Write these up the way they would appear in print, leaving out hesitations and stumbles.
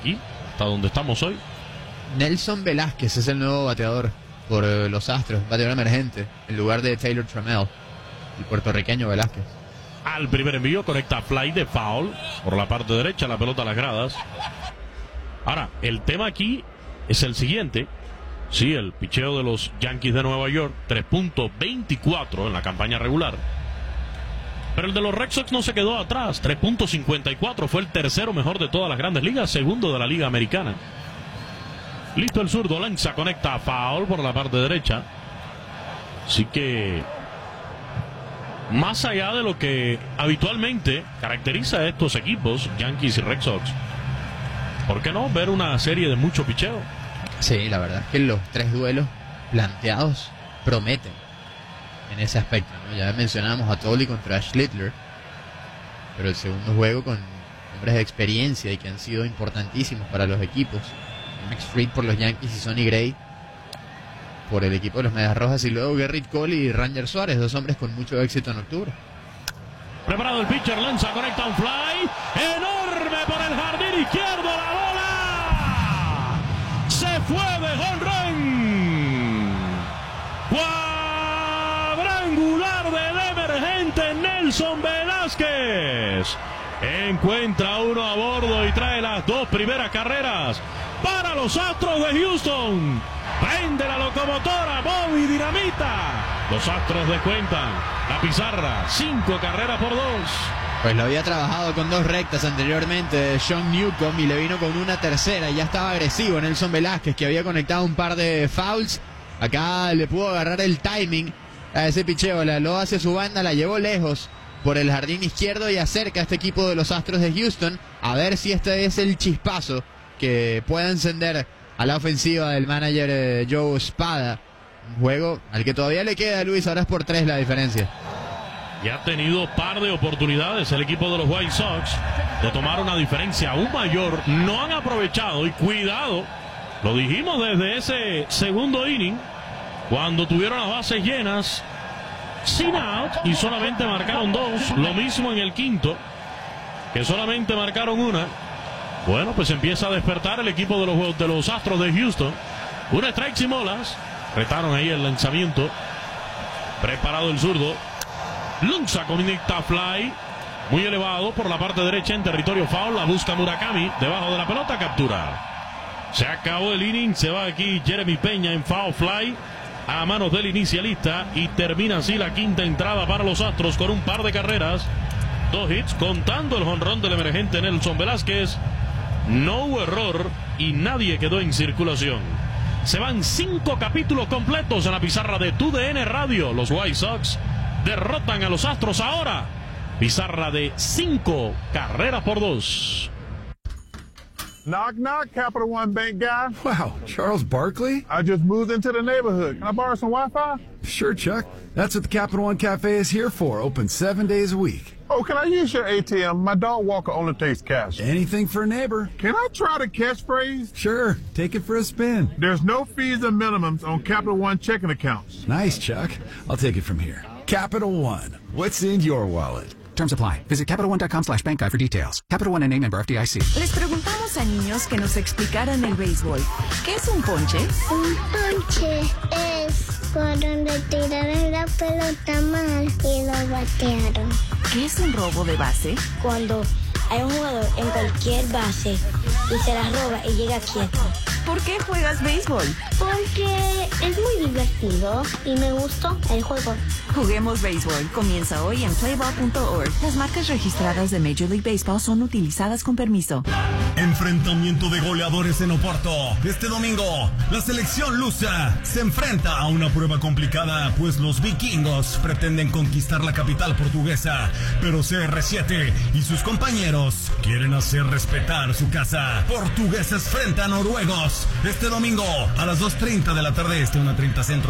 aquí, hasta donde estamos hoy. Nelson Velázquez es el nuevo bateador por los Astros, bateador emergente, en lugar de Taylor Trammell, el puertorriqueño Velázquez. Al primer envío conecta fly de foul por la parte derecha, la pelota a las gradas. Ahora, el tema aquí es el siguiente. Sí, el picheo de los Yankees de Nueva York, 3.24 en la campaña regular. Pero el de los Red Sox no se quedó atrás, 3.54, fue el tercero mejor de todas las grandes ligas, segundo de la Liga Americana. Listo el zurdo, lanza, conecta a foul por la parte derecha. Así que, más allá de lo que habitualmente caracteriza a estos equipos, Yankees y Red Sox, ¿por qué no ver una serie de mucho picheo? Sí, la verdad es que los tres duelos planteados prometen en ese aspecto, ¿no? Ya mencionábamos a Tolley contra Schlittler, pero el segundo juego con hombres de experiencia y que han sido importantísimos para los equipos. Max Fried por los Yankees y Sonny Gray por el equipo de los Medias Rojas, y luego Gerrit Cole y Ranger Suárez, dos hombres con mucho éxito en octubre. Preparado el pitcher, lanza, conecta un fly enorme por el jardín izquierdo, la bola se fue de jonrón, cuadrangular del emergente Nelson Velázquez, encuentra uno a bordo y trae las dos primeras carreras para los Astros de Houston. Prende la locomotora, Bobby Dinamita. Los Astros descuentan la pizarra, 5 carreras por 2. Pues lo había trabajado con 2 rectas anteriormente Sean Newcomb, y le vino con una tercera, y ya estaba agresivo Nelson Velázquez, que había conectado un par de fouls. Acá le pudo agarrar el timing a ese picheo, la aló hacia su banda, la llevó lejos por el jardín izquierdo y acerca a este equipo de los Astros de Houston, a ver si este es el chispazo que pueda encender a la ofensiva del manager Joe Espada. Un juego al que todavía le queda, Luis, ahora es por 3 la diferencia. Ya ha tenido par de oportunidades el equipo de los White Sox de tomar una diferencia aún mayor. No han aprovechado, y cuidado, lo dijimos desde ese segundo inning, cuando tuvieron las bases llenas, sin out, y solamente marcaron 2. Lo mismo en el quinto, que solamente marcaron 1. Bueno, pues empieza a despertar el equipo de los Astros de Houston. Una strike sin bolas. Retaron ahí el lanzamiento. Preparado el zurdo. Lanza, conecta fly. Muy elevado por la parte derecha en territorio foul. La busca Murakami. Debajo de la pelota, captura. Se acabó el inning. Se va aquí Jeremy Peña en foul fly a manos del inicialista. Y termina así la quinta entrada para los Astros con un par de carreras. 2 hits, contando el jonrón del emergente Nelson Velázquez. No hubo error y nadie quedó en circulación. Se van 5 capítulos completos en la pizarra de TUDN Radio. Los White Sox derrotan a los Astros ahora. Pizarra de 5 carreras por 2. Knock, knock, Capital One Bank guy. Wow, Charles Barkley? I just moved into the neighborhood. Can I borrow some Wi-Fi? Sure, Chuck. That's what the Capital One Cafe is here for. Open 7 days a week. Oh, can I use your ATM? My dog walker only takes cash. Anything for a neighbor. Can I try the catchphrase? Sure, take it for a spin. There's no fees and minimums on Capital One checking accounts. Nice, Chuck. I'll take it from here. Capital One. What's in your wallet? Terms apply. Visit CapitalOne.com/bankguide for details. Capital One, a member FDIC. Les preguntamos a niños que nos explicaran el béisbol. ¿Qué es un ponche? Un ponche es por donde tiraron la pelota mal y lo batearon. ¿Qué es un robo de base? Cuando hay un jugador en cualquier base y se la roba y llega quieto. ¿Por qué juegas béisbol? Porque es muy divertido y me gustó el juego. Juguemos béisbol. Comienza hoy en playball.org. Las marcas registradas de Major League Baseball son utilizadas con permiso. Enfrentamiento de goleadores en Oporto. Este domingo, la selección lusa se enfrenta a una prueba complicada, pues los vikingos pretenden conquistar la capital portuguesa, pero CR7 y sus compañeros quieren hacer respetar su casa. Portugueses frente a noruegos. Este domingo, a las 2:30 de la tarde, 1:30 centro.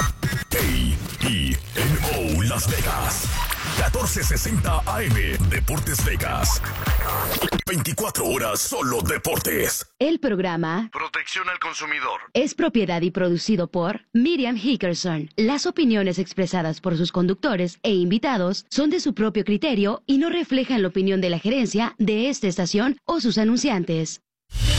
KENO Las Vegas, 1460 AM, Deportes Vegas. 24 horas solo deportes. El programa Protección al consumidor es propiedad y producido por Miriam Hickerson. Las opiniones expresadas por sus conductores e invitados son de su propio criterio y no reflejan la opinión de la gerencia de esta estación o sus anunciantes.